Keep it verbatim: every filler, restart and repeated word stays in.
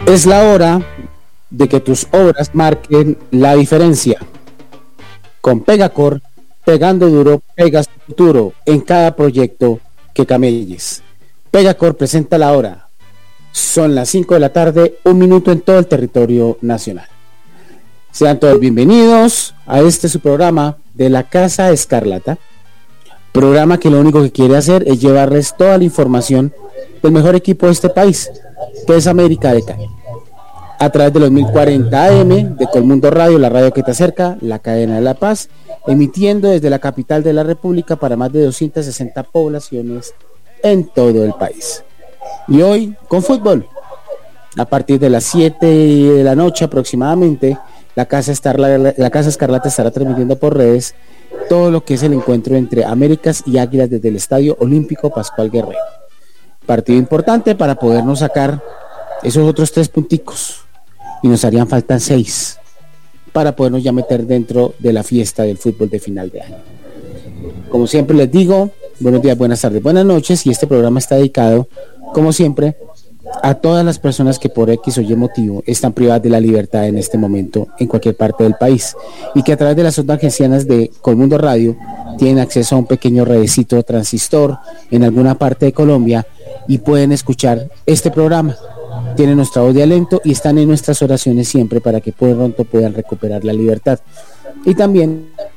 Es la hora de que tus obras marquen la diferencia. Con Pegacor, pegando duro, pegas futuro en cada proyecto que camelles. Pegacor presenta la hora. Son las cinco de la tarde, un minuto en todo el territorio nacional. Sean todos bienvenidos a este su programa de la Casa Escarlata. Programa que lo único que quiere hacer es llevarles toda la información del mejor equipo de este país, que es América de Cali. A través de los mil cuarenta A M de Colmundo Radio, la radio que te acerca, la cadena de La Paz, emitiendo desde la capital de la República para más de doscientas sesenta poblaciones en todo el país. Y hoy con fútbol. A partir de las siete de la noche aproximadamente, la Casa Escarlata, la Casa Escarlata estará transmitiendo por redes todo lo que es el encuentro entre Américas y Águilas desde el Estadio Olímpico Pascual Guerrero. Partido importante para podernos sacar esos otros tres punticos. Y nos harían falta seis para podernos ya meter dentro de la fiesta del fútbol de final de año. Como siempre les digo, buenos días, buenas tardes, buenas noches, y este programa está dedicado, como siempre, a todas las personas que por X o Y motivo están privadas de la libertad en este momento en cualquier parte del país y que a través de las ondas hercianas de Colmundo Radio tienen acceso a un pequeño redecito transistor en alguna parte de Colombia y pueden escuchar este programa. Tienen nuestra voz de aliento y están en nuestras oraciones siempre para que pronto puedan recuperar la libertad. Y también